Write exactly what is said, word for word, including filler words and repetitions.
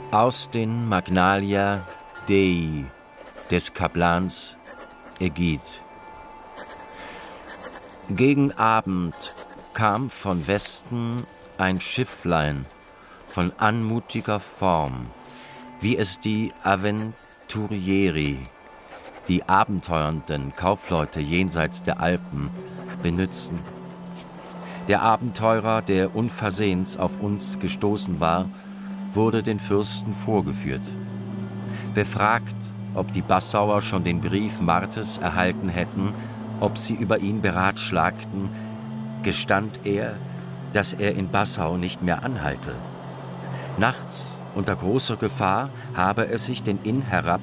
Aus den Magnalia Dei des Kaplans Ägid. Gegen Abend kam von Westen ein Schifflein von anmutiger Form, wie es die Avventurieri, die abenteuernden Kaufleute jenseits der Alpen, benützen. Der Abenteurer, der unversehens auf uns gestoßen war, wurde den Fürsten vorgeführt. Befragt, ob die Passauer schon den Brief Martes erhalten hätten, ob sie über ihn beratschlagten, gestand er, dass er in Passau nicht mehr anhalte. Nachts, unter großer Gefahr, habe er sich den Inn herab